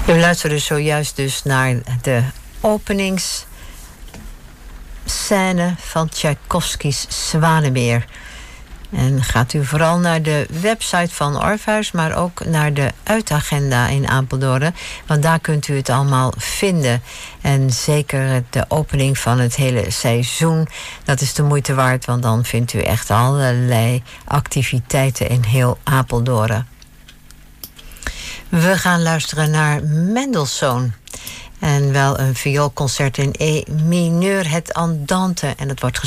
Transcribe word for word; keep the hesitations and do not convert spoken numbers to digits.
We luisteren zojuist dus naar de openingsscène van Tchaikovsky's Zwanemeer. En gaat u vooral naar de website van Orpheus, maar ook naar de uitagenda in Apeldoorn. Want daar kunt u het allemaal vinden. En zeker de opening van het hele seizoen, dat is de moeite waard. Want dan vindt u echt allerlei activiteiten in heel Apeldoorn. We gaan luisteren naar Mendelssohn. En wel een vioolconcert in E mineur, het Andante. En het wordt